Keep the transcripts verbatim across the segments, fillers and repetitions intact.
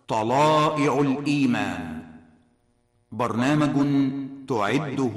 طلائع الإيمان، برنامج تعده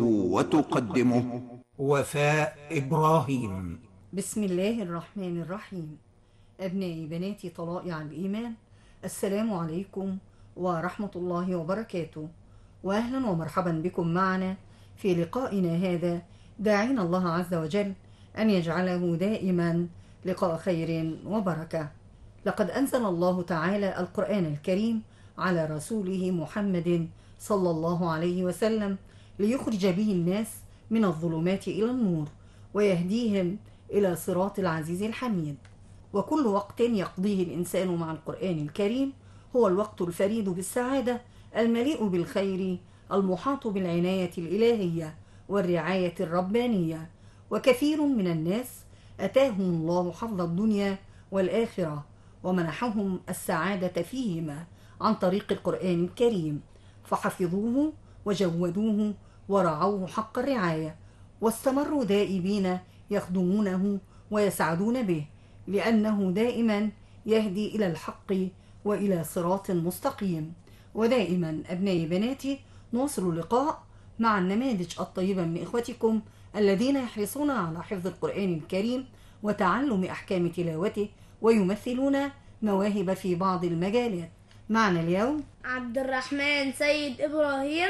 وتقدمه وفاء إبراهيم. بسم الله الرحمن الرحيم. أبنائي بناتي طلائع الإيمان، السلام عليكم ورحمة الله وبركاته، وأهلا ومرحبا بكم معنا في لقائنا هذا، داعين الله عز وجل أن يجعله دائما لقاء خير وبركة. لقد أنزل الله تعالى القرآن الكريم على رسوله محمد صلى الله عليه وسلم ليخرج به الناس من الظلمات إلى النور ويهديهم إلى صراط العزيز الحميد. وكل وقت يقضيه الإنسان مع القرآن الكريم هو الوقت الفريد بالسعادة، المليء بالخير، المحاط بالعناية الإلهية والرعاية الربانية. وكثير من الناس أتاهم الله حظ الدنيا والآخرة ومنحهم السعادة فيهما عن طريق القرآن الكريم، فحفظوه وجودوه ورعوه حق الرعاية، واستمروا دائبين يخدمونه ويسعدون به، لأنه دائما يهدي إلى الحق وإلى صراط مستقيم. ودائما أبنائي بناتي نواصل اللقاء مع النماذج الطيبة من إخوتكم الذين يحرصون على حفظ القرآن الكريم وتعلم أحكام تلاوته، ويمثلون مواهب في بعض المجالات. معنا اليوم عبد الرحمن سيد إبراهيم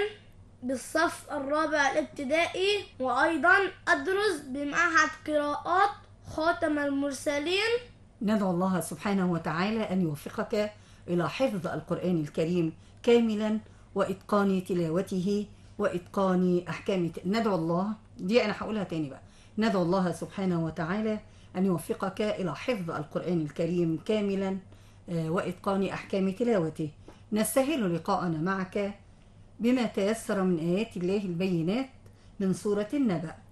بالصف الرابع الابتدائي، وأيضا أدرس بمعهد قراءات خاتم المرسلين. ندعو الله سبحانه وتعالى أن يوفقك إلى حفظ القرآن الكريم كاملا وإتقان تلاوته وإتقان أحكام. ندعو الله، دي أنا هقولها تاني بقى، ندعو الله سبحانه وتعالى أن يوفقك إلى حفظ القرآن الكريم كاملا وإتقان أحكام تلاوته. نستهل لقاءنا معك بما تيسر من آيات الله البينات من سورة النبأ.